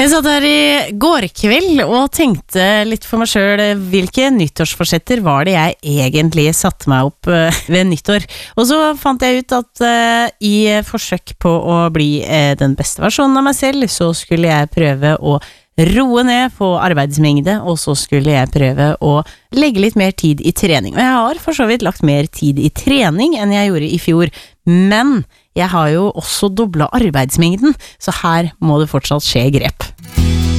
Jeg satt her I går kveld og tenkte litt for meg selv hvilke nyttårsforsetter var det jeg egentlig satte meg opp ved nyttår. Og så fant jeg ut at I forsøk på å bli den beste versjonen av meg selv, så skulle jeg prøve å roe ned på arbeidsmengde, og så skulle jeg prøve å legge litt mer tid I trening. Og jeg har for så vidt lagt mer tid I trening enn jeg gjorde I fjor, men jeg har jo også doblet arbeidsmengden, så her må det fortsatt skje grep.